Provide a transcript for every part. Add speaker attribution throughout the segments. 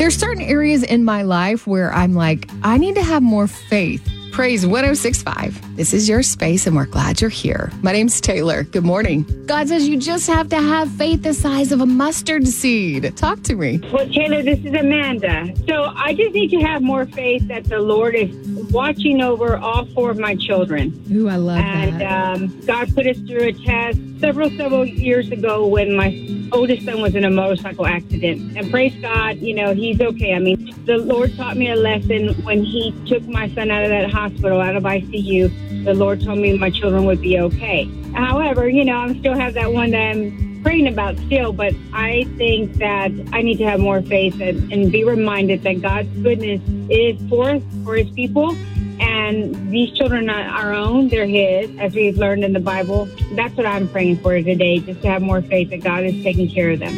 Speaker 1: There's certain areas in my life where I'm like, I need to have more faith. Praise 106.5. This is your space, and we're glad you're here. My name's Taylor. Good morning. God says you just have to have faith the size of a mustard seed. Talk to me.
Speaker 2: Well, Taylor, this is Amanda. So I just need to have more faith that the Lord is watching over all four of my children.
Speaker 1: Ooh, I love
Speaker 2: that. And God put us through a test several years ago when my oldest son was in a motorcycle accident. And praise God, he's okay. I mean, the Lord taught me a lesson when he took my son out of that hospital, out of ICU. The Lord told me my children would be okay. However, I still have that one that I'm praying about still, but I think that I need to have more faith and be reminded that God's goodness is for his people. And these children are not our own, they're his, as we've learned in the Bible. That's what I'm praying for today, just to have more faith that God is taking care of them.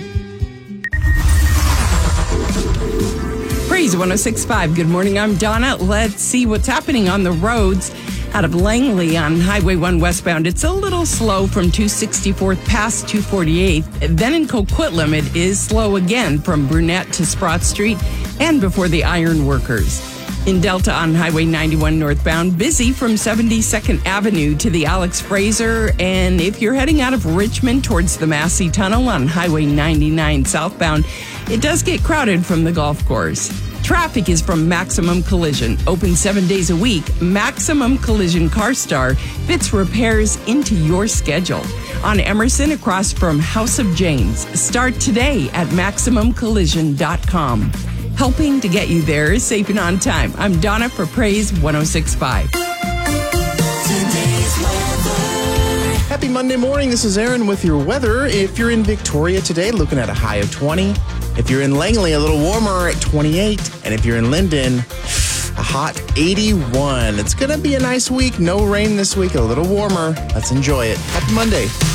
Speaker 3: Praise 106.5. Good morning, I'm Donna. Let's see what's happening on the roads. Out of Langley on Highway 1 westbound, it's a little slow from 264th past 248th. Then in Coquitlam, it is slow again from Brunette to Sprott Street and before the Iron Workers. In Delta on Highway 91 northbound, busy from 72nd Avenue to the Alex Fraser. And if you're heading out of Richmond towards the Massey Tunnel on Highway 99 southbound, it does get crowded from the golf course. Traffic is from Maximum Collision. Open 7 days a week, Maximum Collision CarStar fits repairs into your schedule. On Emerson across from House of James. Start today at MaximumCollision.com. Helping to get you there safe and on time. I'm Donna for Praise 106.5.
Speaker 4: Happy Monday morning. This is Aaron with your weather. If you're in Victoria today, looking at a high of 20. If you're in Langley, a little warmer at 28. And if you're in Linden, a hot 81. It's going to be a nice week. No rain this week, a little warmer. Let's enjoy it. Happy Monday.